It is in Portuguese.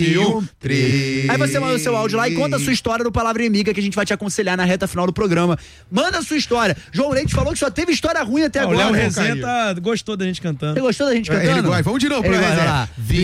Aí você manda o seu áudio lá e conta a sua história no Palavra Amiga, que a gente vai te aconselhar na reta final do programa. Manda a sua história. João Leite falou que só teve história ruim até agora. O Léo Rezenda gostou da gente cantando. Você gostou da gente cantando? Vamos de novo pra Rezenda.